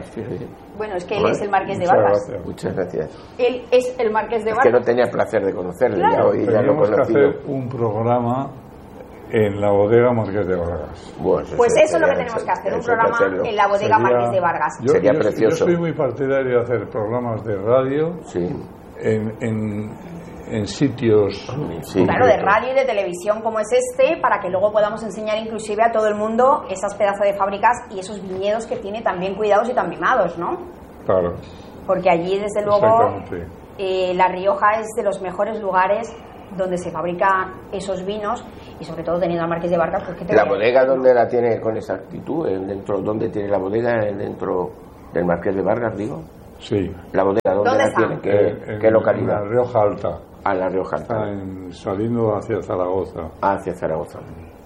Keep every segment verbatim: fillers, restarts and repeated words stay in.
fíjate. Bueno, es que él Bueno, es el Marqués de muchas Vargas. gracias. Muchas gracias. Él es el Marqués de Es Vargas. que no tenía el placer de conocerle, Claro. ya hoy ya lo Teníamos que conocido. hacer un programa en la bodega Marqués de Vargas. Bueno, eso Pues se- eso es lo que sería- tenemos que hacer, un eso hay que programa hacerlo. en la bodega Sería- Marqués de Vargas. Yo, Sería yo- precioso. Yo soy muy partidario de hacer programas de radio Sí, en, en, en sitios. sí. Claro, de radio y de televisión como es este, para que luego podamos enseñar inclusive a todo el mundo esas pedazos de fábricas y esos viñedos que tiene tan bien cuidados y tan mimados, ¿no? Claro, Porque allí, desde luego, exactamente. eh, La Rioja es de los mejores lugares donde se fabrican esos vinos y sobre todo teniendo al Marqués de Vargas. Pues, ¿qué te La voy a bodega, decir, ¿dónde no? la tiene con exactitud? ¿En dentro, ¿Dónde tiene la bodega? ¿En ¿Dentro del Marqués de Vargas, digo? Sí. La bodega, ¿dónde, ¿Dónde la está? tiene? ¿Qué, En- en- qué localidad? En la Rioja Alta. A La Rioja, Está en- saliendo hacia Zaragoza. hacia Zaragoza.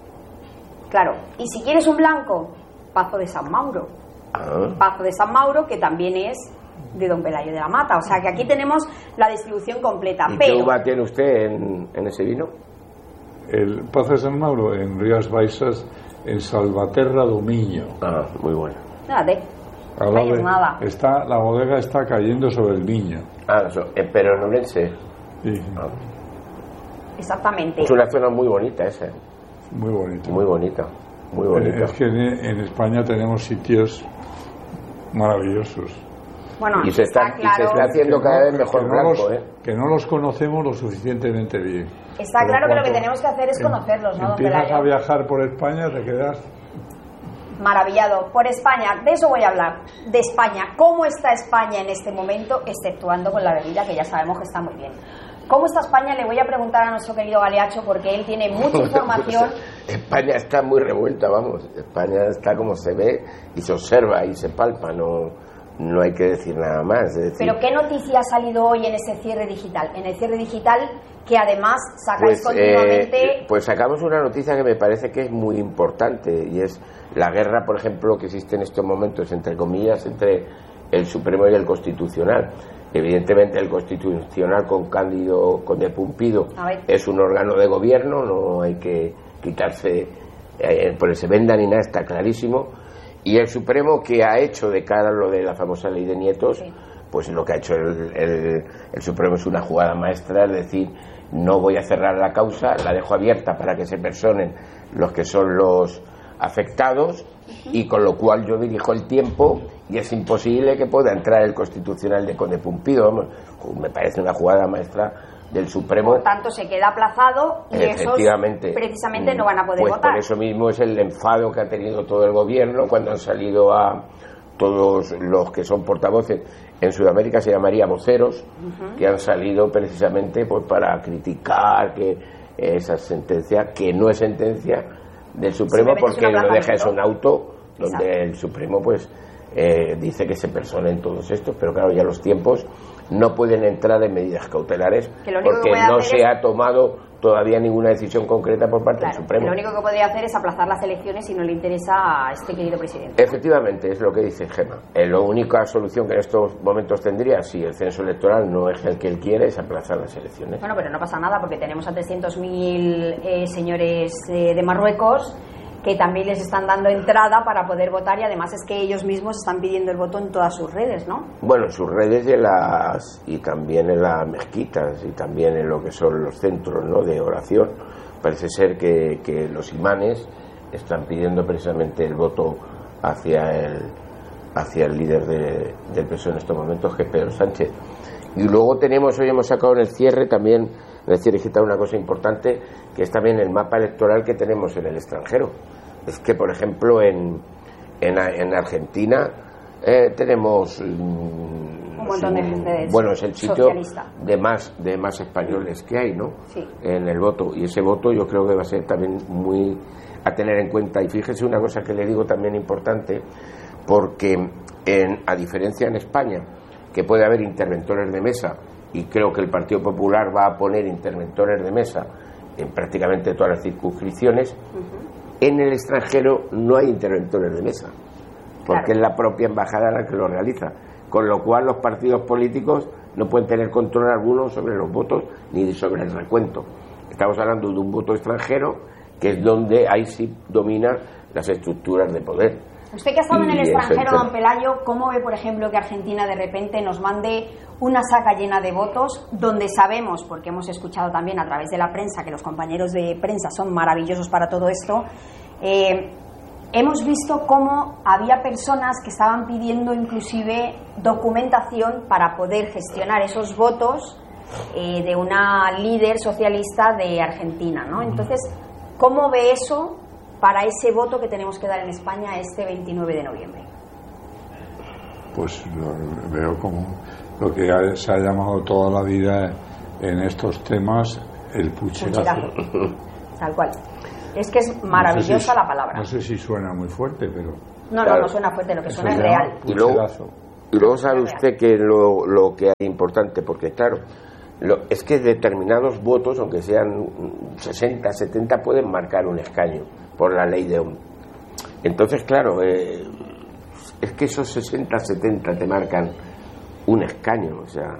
Claro, y si quieres un blanco, Pazo de San Mauro. Ah, Pazo de San Mauro, que también es de Don Pelayo de la Mata. O sea que aquí tenemos la distribución completa. ¿y qué Pero uva tiene usted en, en ese vino? El Pazo de San Mauro en Rías Baixas, en Salvaterra do Miño. Ah, muy bueno. fíjate, Al lado Ahí es de- nada. Está, la bodega está cayendo sobre el Miño. Ah, eso, eh, pero en Orense. Sí, Ah, exactamente. es una zona muy bonita esa. muy bonito. Muy bonita. Muy Eh, bonita. Es que en, en España tenemos sitios maravillosos. Bueno, Y se está, y se claro, está haciendo Que cada no- vez mejor que no blanco, los, ¿eh? que no los conocemos lo suficientemente bien. está Pero claro que lo que cuando tenemos que hacer es em- conocerlos, ¿no, don Empiezas a Pelayo? viajar por España, te quedas. Maravillado. Por España, de eso voy a hablar. De España. ¿Cómo está España en este momento, exceptuando con la bebida, que ya sabemos que está muy bien? ¿Cómo está España? Le voy a preguntar a nuestro querido Galeacho, porque él tiene mucha información. España está muy revuelta, vamos. España está como se ve y se observa y se palpa, no, no hay que decir nada más. Es decir, Pero ¿qué noticia ha salido hoy en ese cierre digital? En el cierre digital, que además sacáis pues, continuamente... eh, pues sacamos una noticia que me parece que es muy importante, y es la guerra, por ejemplo, que existe en estos momentos, entre comillas, entre el Supremo y el Constitucional. Evidentemente el Constitucional con Cándido Conde Pumpido A ver. es un órgano de gobierno, no hay que quitarse eh, por ese venda ni nada, está clarísimo. Y el Supremo, que ha hecho de cara a lo de la famosa ley de nietos, Sí. pues lo que ha hecho el, el, el Supremo es una jugada maestra, es decir, no voy a cerrar la causa, la dejo abierta para que se personen los que son los afectados, y con lo cual yo dirijo el tiempo y es imposible que pueda entrar el Constitucional de Conde Pumpido. Vamos, me parece una jugada maestra del Supremo. Por tanto, se queda aplazado y esos Efectivamente. precisamente no van a poder pues votar. Por eso mismo es el enfado que ha tenido todo el gobierno cuando han salido a todos los que son portavoces. En Sudamérica se llamaría voceros, uh-huh. que han salido precisamente pues para criticar que esa sentencia, que no es sentencia del Supremo, porque lo deja es un auto donde Exacto. el Supremo pues eh, dice que se personen todos estos, pero claro, ya los tiempos no pueden entrar en medidas cautelares porque no se es... ha tomado todavía ninguna decisión concreta por parte claro, del Supremo. Lo único que podría hacer es aplazar las elecciones si no le interesa a este querido presidente. Efectivamente, es lo que dice Gemma. Eh, la única solución que en estos momentos tendría, si el censo electoral no es el que él quiere, es aplazar las elecciones. Bueno, pero no pasa nada porque tenemos a trescientos mil eh, señores eh, de Marruecos que también les están dando entrada para poder votar, y además es que ellos mismos están pidiendo el voto en todas sus redes, ¿no? Bueno, en sus redes y, en las, y también en las mezquitas y también en lo que son los centros, ¿no?, de oración. Parece ser que, que los imanes están pidiendo precisamente el voto hacia el, hacia el líder de, del P S O E en estos momentos, que es Pedro Sánchez. Y luego tenemos, hoy hemos sacado en el cierre también, en el cierre digital, una cosa importante, que es también el mapa electoral que tenemos en el extranjero. Es que, por ejemplo, en, en, en Argentina eh, tenemos un montón de gente, bueno, es el sitio socialista. de más de más españoles que hay, ¿no? Sí. En el voto, y ese voto yo creo que va a ser también muy a tener en cuenta. Y fíjese una cosa que le digo también importante, porque en, a diferencia en España, que puede haber interventores de mesa, y creo que el Partido Popular va a poner interventores de mesa en prácticamente todas las circunscripciones, uh-huh. En el extranjero no hay interventores de mesa, porque claro. es la propia embajada la que lo realiza, con lo cual los partidos políticos no pueden tener control alguno sobre los votos ni sobre el recuento. Estamos hablando de un voto extranjero, que es donde ahí sí dominan las estructuras de poder. Usted que ha estado en el Y extranjero, etcétera. don Pelayo, ¿cómo ve, por ejemplo, que Argentina de repente nos mande una saca llena de votos, donde sabemos, porque hemos escuchado también a través de la prensa, que los compañeros de prensa son maravillosos para todo esto, eh, hemos visto cómo había personas que estaban pidiendo inclusive documentación para poder gestionar esos votos eh, de una líder socialista de Argentina, ¿no? Entonces, ¿cómo ve eso para ese voto que tenemos que dar en España este veintinueve de noviembre? Pues lo veo como lo que ha- se ha llamado toda la vida en estos temas el pucherazo. Pucherazo. Tal cual. Es que es maravillosa No sé si- la palabra. No sé si suena muy fuerte, pero No, no, Claro. no suena fuerte, lo que eso suena es se llama real. Y luego- pucherazo. Y luego sabe usted que lo, lo que hay importante, porque claro, lo- es que determinados votos, aunque sean sesenta, setenta, pueden marcar un escaño por la ley de Ohm. Entonces, claro, eh, es que esos sesenta, setenta te marcan un escaño, o sea,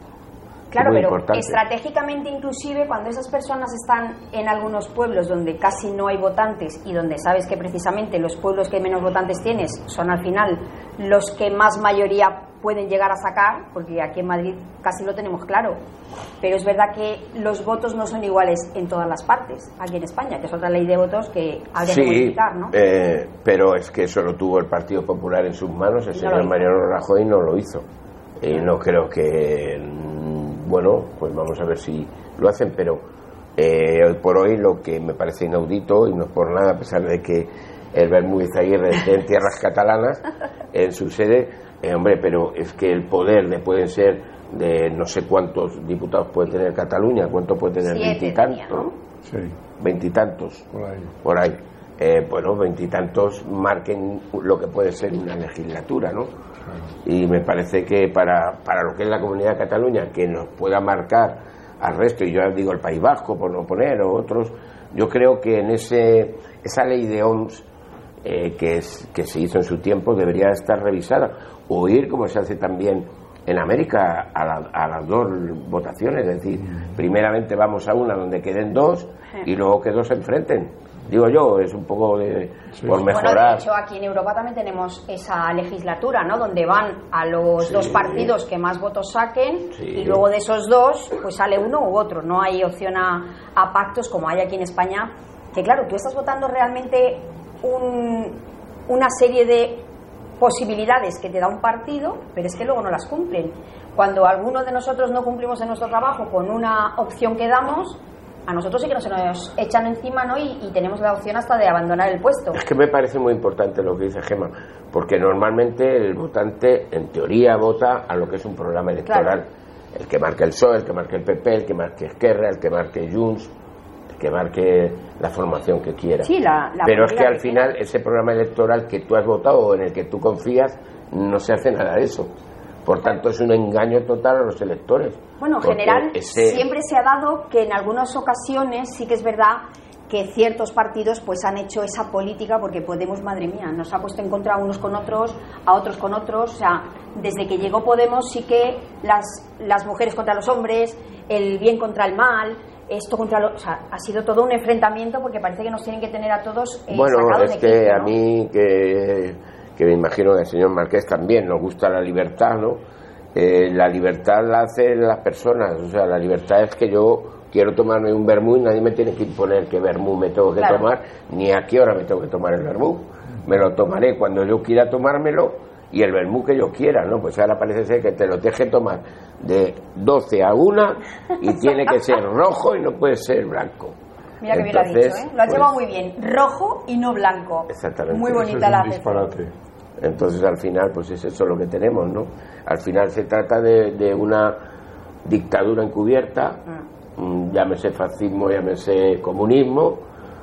Claro, muy pero importante. estratégicamente inclusive cuando esas personas están en algunos pueblos donde casi no hay votantes y donde sabes que precisamente los pueblos que menos votantes tienes son al final los que más mayoría pueden llegar a sacar, porque aquí en Madrid casi lo tenemos claro, pero es verdad que los votos no son iguales en todas las partes, aquí en España, que es otra ley de votos que habría que sí, modificar, ¿no? eh, pero es que eso lo tuvo el Partido Popular en sus manos, el Y no señor lo hizo. Mariano Rajoy no lo hizo. Y no creo que, mm, bueno, pues vamos a ver si lo hacen, pero eh, hoy por hoy lo que me parece inaudito, y no es por nada, a pesar de que el Bermúdez Aguirre esté en tierras catalanas, en su sede, eh, hombre, pero es que el poder de pueden ser de no sé cuántos diputados puede tener Cataluña, cuánto puede tener, Siete veintitantos, tenía, ¿no? Sí, veintitantos, por ahí. por ahí. Eh, bueno, veintitantos marquen lo que puede ser una legislatura, ¿no? Y me parece que para, para lo que es la Comunidad de Cataluña, que nos pueda marcar al resto, y yo digo el País Vasco por no poner, o otros, yo creo que en ese esa ley de O M S eh, que, es, que se hizo en su tiempo debería estar revisada, o ir como se hace también en América a, la- a las dos votaciones, es decir, primeramente vamos a una donde queden dos y luego que dos se enfrenten. Digo yo, es un poco de, Sí. por Bueno, mejorar. de hecho, aquí en Europa también tenemos esa legislatura, ¿no? Donde van a los Sí. dos partidos que más votos saquen Sí. y luego de esos dos, pues sale uno u otro. No hay opción a, a pactos como hay aquí en España. Que claro, tú estás votando realmente un- una serie de posibilidades que te da un partido, pero es que luego no las cumplen. Cuando algunos de nosotros no cumplimos en nuestro trabajo con una opción que damos, a nosotros sí que no se nos echan encima, ¿no? Y, y tenemos la opción hasta de abandonar el puesto. Es que me parece muy importante lo que dice Gemma, porque normalmente el votante, en teoría, vota a lo que es un programa electoral. Claro. El que marque el P S O E, el que marque el P P, el que marque Esquerra, el que marque Junts, el que marque la formación que quiera. Sí, la- la Pero es que política al que final ese programa electoral que tú has votado o en el que tú confías, no se hace nada de eso. Por tanto, es un engaño total a los electores. Bueno, en Porque general ese- siempre se ha dado que en algunas ocasiones sí que es verdad que ciertos partidos pues han hecho esa política porque Podemos, madre mía, nos ha puesto en contra a unos con otros, a otros con otros. O sea, desde que llegó Podemos sí que las, las mujeres contra los hombres, el bien contra el mal, esto contra los... O sea, ha sido todo un enfrentamiento porque parece que nos tienen que tener a todos eh, Bueno, sacados es de que quicio, a ¿no? mí, que, que me imagino que al señor Marqués también nos gusta la libertad, ¿no? Eh, la libertad la hacen las personas, o sea, la libertad es que yo quiero tomarme un vermú y nadie me tiene que imponer qué vermú me tengo que Claro. tomar, ni a qué hora me tengo que tomar el vermú. Me lo tomaré cuando yo quiera tomármelo y el vermú que yo quiera, ¿no? Pues ahora parece ser que te lo deje tomar de doce a una y tiene que ser rojo y no puede ser blanco. Mira que bien lo has dicho, Entonces, ¿eh? Lo has pues, llevado muy bien. Rojo y no blanco. Exactamente. Muy Eso Eso bonita es la un acepción. disparate. Entonces al final pues es eso lo que tenemos, ¿no? Al final se trata de, de una dictadura encubierta, mm, llámese fascismo, llámese comunismo,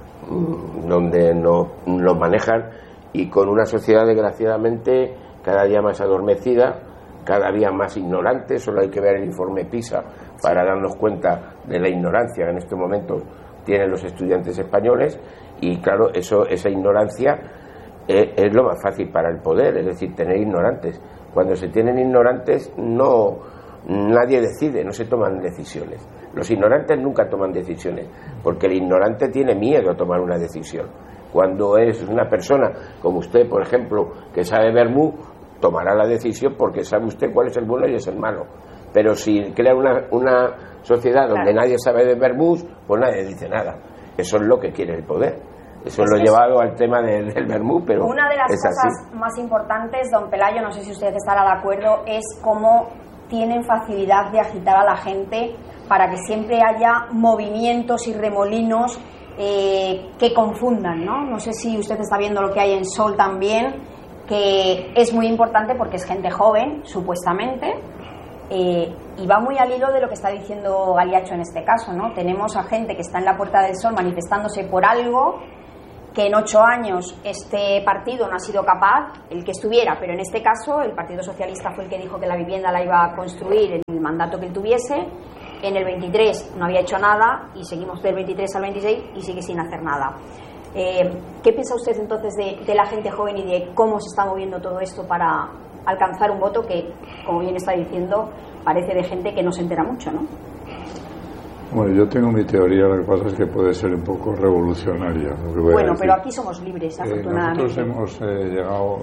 mm, donde nos nos manejan y con una sociedad desgraciadamente cada día más adormecida, cada día más ignorante. Solo hay que ver el informe PISA para darnos cuenta de la ignorancia que en este momento tienen los estudiantes españoles y claro, eso esa ignorancia es, es lo más fácil para el poder, es decir, tener ignorantes. Cuando se tienen ignorantes no nadie decide, no se toman decisiones. Los ignorantes nunca toman decisiones, porque el ignorante tiene miedo a tomar una decisión. Cuando es una persona como usted, por ejemplo, que sabe vermú, tomará la decisión porque sabe usted cuál es el bueno y es el malo. Pero si crea una, una sociedad donde claro. nadie sabe de vermú, pues nadie dice nada. Eso es lo que quiere el poder. Eso es lo he llevado al tema del, del vermú, pero una de las es cosas así. más importantes, don Pelayo, no sé si usted estará de acuerdo, es cómo tienen facilidad de agitar a la gente para que siempre haya movimientos y remolinos eh, que confundan, ¿no? No sé si usted está viendo lo que hay en Sol también, que es muy importante porque es gente joven, supuestamente, eh, y va muy al hilo de lo que está diciendo Galiacho en este caso, ¿no? Tenemos a gente que está en la Puerta del Sol manifestándose por algo que en ocho años este partido no ha sido capaz, el que estuviera, pero en este caso el Partido Socialista fue el que dijo que la vivienda la iba a construir en el mandato que él tuviese. En el veintitrés no había hecho nada y seguimos del veintitrés al veintiséis y sigue sin hacer nada. Eh, ¿Qué piensa usted entonces de, de la gente joven y de cómo se está moviendo todo esto para alcanzar un voto que, como bien está diciendo, parece de gente que no se entera mucho, ¿no? Bueno, yo tengo mi teoría, lo que pasa es que puede ser un poco revolucionaria. Lo que voy bueno, a pero aquí somos libres, afortunadamente. Eh, nosotros hemos eh, llegado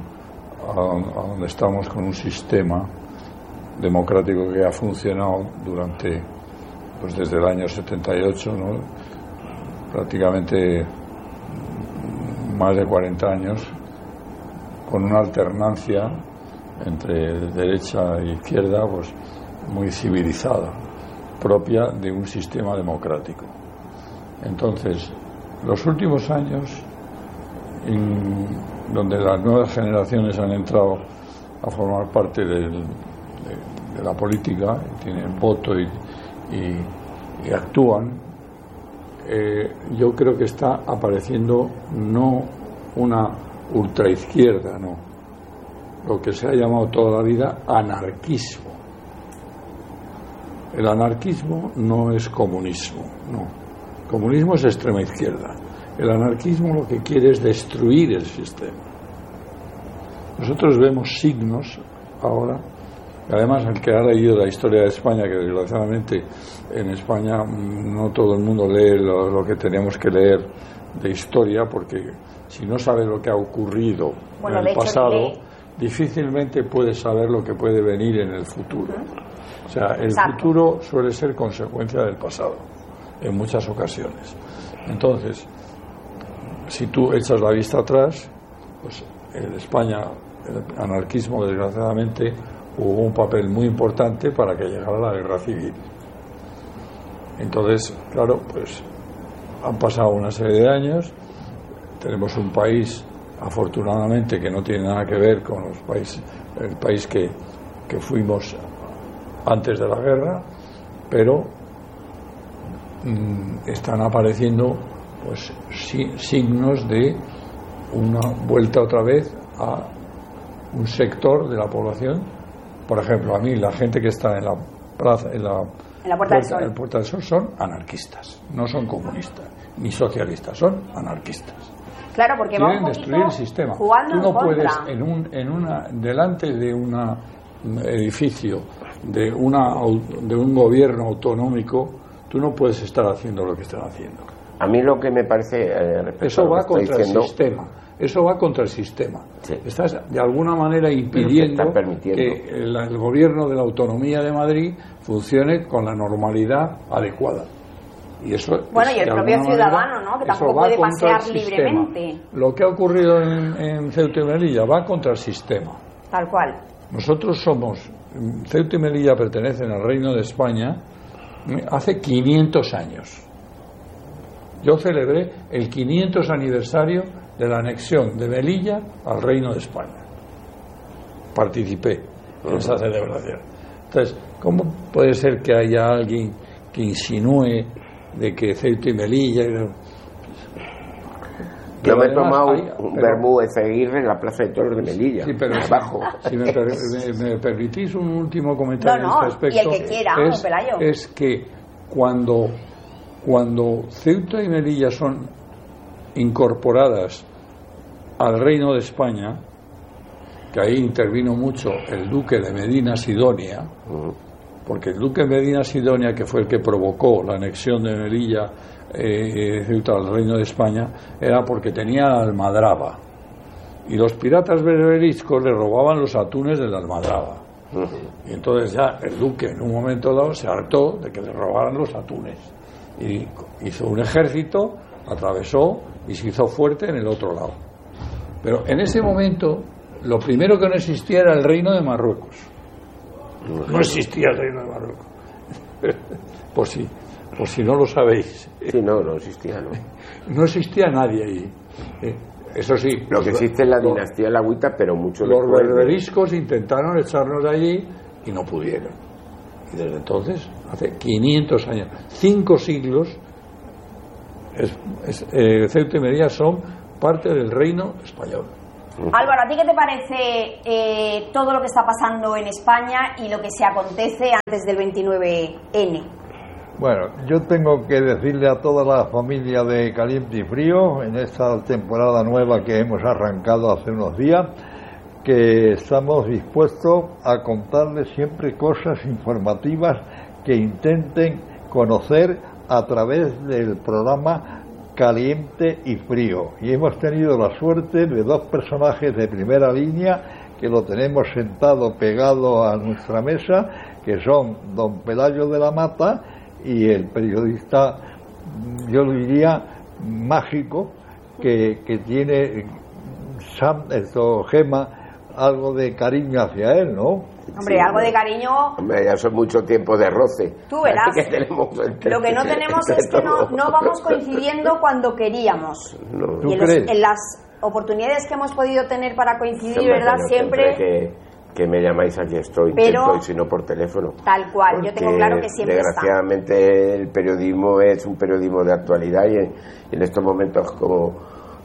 a, a donde estamos con un sistema democrático que ha funcionado durante, pues desde el año setenta y ocho, ¿no? Prácticamente más de cuarenta años, con una alternancia entre derecha e izquierda, pues muy civilizada, propia de un sistema democrático. Entonces, los últimos años, en, donde las nuevas generaciones han entrado a formar parte del, de, de la política, tienen voto y, y, y actúan, eh, yo creo que está apareciendo no una ultraizquierda, no, lo que se ha llamado toda la vida anarquismo. El anarquismo no es comunismo, no. Comunismo es extrema izquierda. El anarquismo lo que quiere es destruir el sistema. Nosotros vemos signos ahora, y además el que ha leído la historia de España, que desgraciadamente en España no todo el mundo lee lo, lo que tenemos que leer de historia, porque si no sabe lo que ha ocurrido bueno, en el pasado, difícilmente puede saber lo que puede venir en el futuro. O sea, el Exacto. futuro suele ser consecuencia del pasado, en muchas ocasiones. Entonces, si tú echas la vista atrás, pues en España el anarquismo, desgraciadamente, jugó un papel muy importante para que llegara la guerra civil. Entonces, claro, pues han pasado una serie de años, tenemos un país, afortunadamente, que no tiene nada que ver con los países, el país que, que fuimos antes de la guerra, pero mmm, están apareciendo pues si, signos de una vuelta otra vez a un sector de la población. Por ejemplo, a mí la gente que está en la plaza, en la, en la Puerta del Sol, en la Puerta del Sol son anarquistas, no son comunistas ni socialistas, son anarquistas. Claro, porque quieren va un destruir el sistema. Jugando Tú no en puedes contra. en un en una delante de una un edificio de una de un gobierno autonómico, tú no puedes estar haciendo lo que están haciendo. A mí lo que me parece eh, eso va contra diciendo, el sistema. Eso va contra el sistema. Sí. Estás de alguna manera impidiendo que el, el gobierno de la Autonomía de Madrid funcione con la normalidad adecuada. Y eso bueno, es, y el propio ciudadano, ¿no? Que tampoco puede pasear libremente. Lo que ha ocurrido en, en Ceuta y Melilla va contra el sistema. Tal cual. Nosotros somos, Ceuta y Melilla pertenecen al Reino de España hace quinientos años. Yo celebré el quinientos aniversario de la anexión de Melilla al Reino de España. Participé en esa celebración. Entonces, ¿cómo puede ser que haya alguien que insinúe de que Ceuta y Melilla... Yo me he tomado hay, un pero, vermú de Ezeguirre en la Plaza de Toros de Melilla. Sí, pero abajo. Si me, per, me, me permitís un último comentario no, no, en este aspecto. Y el que quiera, es, Pelayo. es que cuando, cuando Ceuta y Melilla son incorporadas al Reino de España, que ahí intervino mucho el duque de Medina Sidonia, uh-huh. porque el duque de Medina Sidonia, que fue el que provocó la anexión de Melilla eh, Ceuta al Reino de España era porque tenía almadraba. Y los piratas berberiscos le robaban los atunes de la almadraba. Y entonces ya el duque en un momento dado se hartó de que le robaran los atunes. Y hizo un ejército, atravesó y se hizo fuerte en el otro lado. Pero en ese momento lo primero que no existía era el reino de Marruecos. No existía el reino de Marruecos. Por si, por si no lo sabéis. Sí, no, no existía, ¿no? No existía nadie ahí. Eh, Eso sí. Lo que existe es la dinastía Alauita, pero mucho los berberiscos intentaron echarnos de allí y no pudieron. Y desde entonces, hace quinientos años, cinco siglos, es, es, eh, Ceuta y Melilla son parte del reino español. Álvaro, ¿a ti qué te parece eh, todo lo que está pasando en España y lo que se acontece antes del veintinueve ene? Bueno, yo tengo que decirle a toda la familia de Caliente y Frío, en esta temporada nueva que hemos arrancado hace unos días, que estamos dispuestos a contarles siempre cosas informativas que intenten conocer a través del programa Caliente y Frío. Y hemos tenido la suerte de dos personajes de primera línea que lo tenemos sentado pegado a nuestra mesa, que son don Pelayo de la Mata y el periodista, yo lo diría, mágico, que, que tiene Sam, esto, Gema, algo de cariño hacia él, ¿no? Hombre, sí, algo de cariño. Hombre, ya son mucho tiempo de roce. Tú verás. Que tenemos entre, lo que no tenemos es que no, no vamos coincidiendo cuando queríamos. No. ¿Tú y en, los, crees? en las oportunidades que hemos podido tener para coincidir, Hombre, ¿verdad? no, Siempre. Que, que me llamáis, aquí estoy, pero, intento, y si no por teléfono. Tal cual, yo tengo claro que siempre desgraciadamente está. El periodismo es un periodismo de actualidad y en, y en estos momentos, como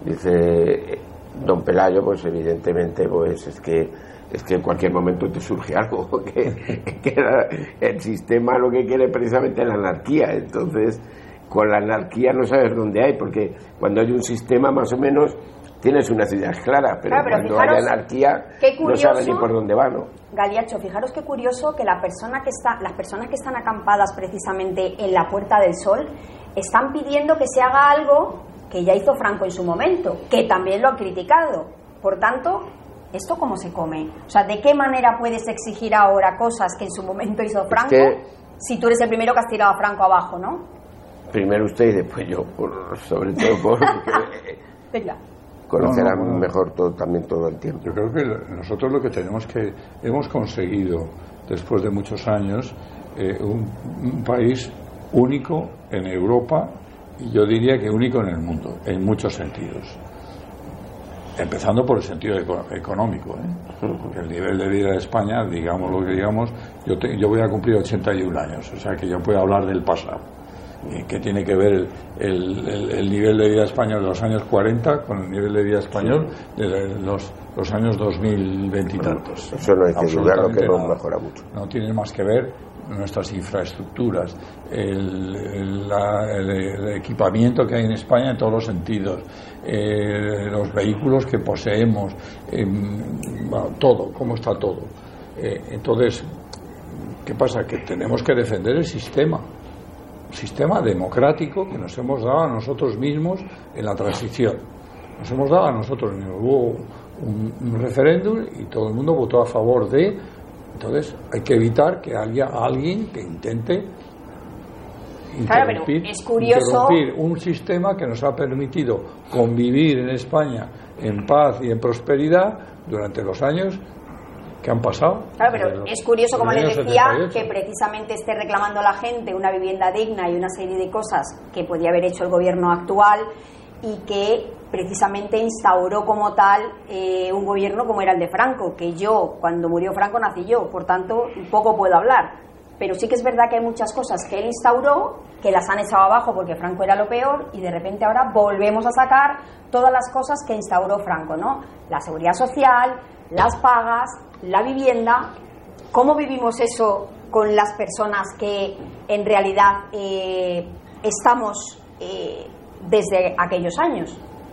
dice don Pelayo, pues evidentemente pues es que es que en cualquier momento te surge algo, que, que el sistema lo que quiere precisamente es la anarquía. Entonces, con la anarquía no sabes dónde hay, porque cuando hay un sistema más o menos tienes unas ideas claras, pero, claro, pero cuando fijaros, hay anarquía curioso, no sabes ni por dónde va, ¿no? Galiacho, fijaros qué curioso que la persona que está, las personas que están acampadas precisamente en la Puerta del Sol están pidiendo que se haga algo que ya hizo Franco en su momento, que también lo ha criticado. Por tanto, ¿esto cómo se come? O sea, ¿de qué manera puedes exigir ahora cosas que en su momento hizo Franco, es que, si tú eres el primero que has tirado a Franco abajo, ¿no? Primero usted y después yo, por, sobre todo por... Venga. Conocerán no, no, no. mejor todo, también todo el tiempo. Yo creo que nosotros lo que tenemos que... Hemos conseguido, después de muchos años, eh, un, un país único en Europa, y yo diría que único en el mundo, en muchos sentidos. Empezando por el sentido económico, ¿eh? Porque el nivel de vida de España, digamos lo que digamos, yo, te, yo voy a cumplir ochenta y un años, o sea que yo puedo hablar del pasado. ¿Qué tiene que ver el, el, el, el nivel de vida español de los años cuarenta con el nivel de vida español de los, los años dos mil veinte y tantos? Eso no hay que dudarlo, que no mejora mucho. No tiene más que ver nuestras infraestructuras, el, el, la, el, el equipamiento que hay en España en todos los sentidos, eh, los vehículos que poseemos, eh, bueno, todo, cómo está todo. Eh, entonces, ¿qué pasa? Que tenemos que defender el sistema. Sistema democrático que nos hemos dado a nosotros mismos en la transición. Nos hemos dado a nosotros mismos. Hubo un, un referéndum y todo el mundo votó a favor de. Entonces hay que evitar que haya alguien que intente interrumpir, claro, es curioso. interrumpir un sistema que nos ha permitido convivir en España en paz y en prosperidad durante los años que han pasado. Claro, pero es curioso, como les decía, que precisamente esté reclamando la gente una vivienda digna y una serie de cosas que podía haber hecho el gobierno actual y que precisamente instauró como tal eh, un gobierno como era el de Franco, que yo, cuando murió Franco, nací yo, por tanto, poco puedo hablar. Pero sí que es verdad que hay muchas cosas que él instauró que las han echado abajo porque Franco era lo peor y de repente ahora volvemos a sacar todas las cosas que instauró Franco, ¿no? La seguridad social, las pagas, la vivienda. ¿Cómo vivimos eso con las personas que en realidad eh, estamos eh, desde aquellos años?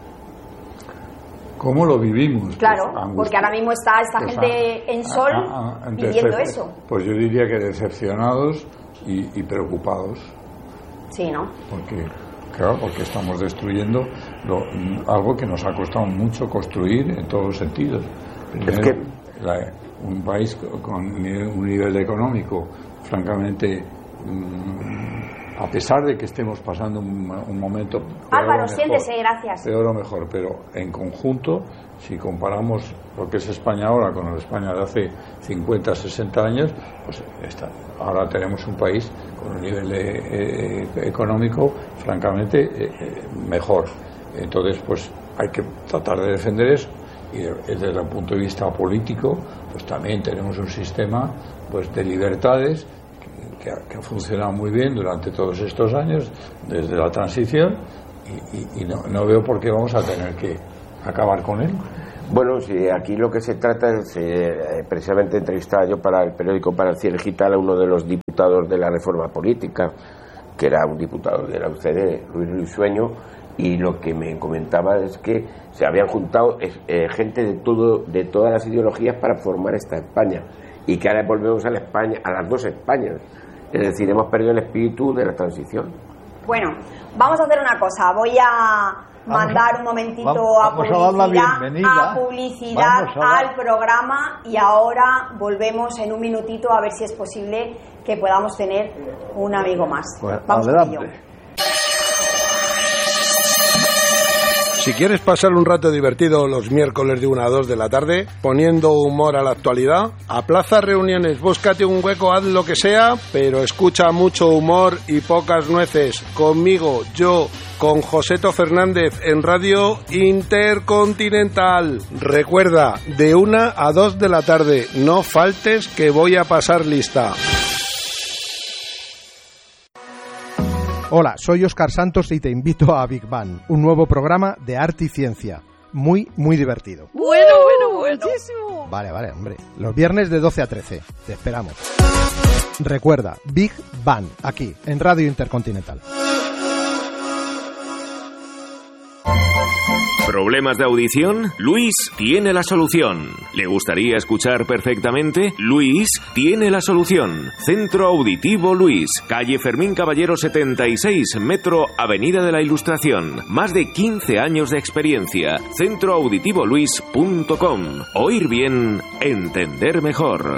¿Cómo lo vivimos? Claro, pues, porque ahora mismo está esta pues, gente a, en sol a, a, a, viviendo eso. Pues yo diría que decepcionados y, y preocupados. Sí, ¿no? Porque Claro, porque estamos destruyendo lo, algo que nos ha costado mucho construir en todos los sentidos. Primero, es que la, un país con un nivel económico francamente, mmm, a pesar de que estemos pasando un, un momento Álvaro, siéntese, gracias. Peor o mejor, pero en conjunto, si comparamos lo que es España ahora con la España de hace cincuenta, sesenta años, pues está, ahora tenemos un país con un nivel de, eh, económico francamente eh, mejor. Entonces, pues hay que tratar de defender eso. Y desde el punto de vista político, pues también tenemos un sistema pues de libertades que, que, ha, que ha funcionado muy bien durante todos estos años, desde la transición, y, y, y no, no veo por qué vamos a tener que acabar con él. Bueno, sí, aquí lo que se trata es, eh, precisamente entrevistaba yo para el periódico, para el Cierre Digital, a uno de los diputados de la reforma política, que era un diputado de la U C D, Luis Luis Sueño, y lo que me comentaba es que se habían juntado eh, gente de todo, de todas las ideologías para formar esta España, y que ahora volvemos a la España, a las dos Españas, es decir, hemos perdido el espíritu de la transición. Bueno, vamos a hacer una cosa, voy a mandar un momentito vamos, a vamos publicidad, a, a publicidad a al programa, y ahora volvemos en un minutito a ver si es posible que podamos tener un amigo más. Pues vamos adelante. con ello. Si quieres pasar un rato divertido los miércoles de una a dos de la tarde, poniendo humor a la actualidad, aplaza reuniones, búscate un hueco, haz lo que sea, pero escucha mucho humor y pocas nueces. Conmigo, yo, con Joseto Fernández en Radio Intercontinental. Recuerda, de una a dos de la tarde, no faltes que voy a pasar lista. Hola, soy Óscar Santos y te invito a Big Bang, un nuevo programa de arte y ciencia. Muy, muy divertido. Bueno, bueno, buenísimo. Vale, vale, hombre. Los viernes de doce a trece. Te esperamos. Recuerda, Big Bang, aquí, en Radio Intercontinental. ¿Problemas de audición? Luis tiene la solución. ¿Le gustaría escuchar perfectamente? Luis tiene la solución. Centro Auditivo Luis, calle Fermín Caballero setenta y seis, metro Avenida de la Ilustración. Más de quince años de experiencia. centro auditivo luis punto com. Oír bien, entender mejor.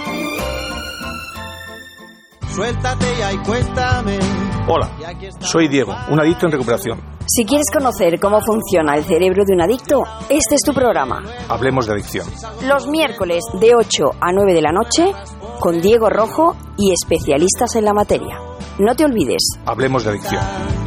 Suéltate ya y cuéntame. Hola, soy Diego, un adicto en recuperación. Si quieres conocer cómo funciona el cerebro de un adicto, este es tu programa. Hablemos de adicción. Los miércoles de ocho a nueve de la noche, con Diego Rojo y especialistas en la materia. No te olvides. Hablemos de adicción.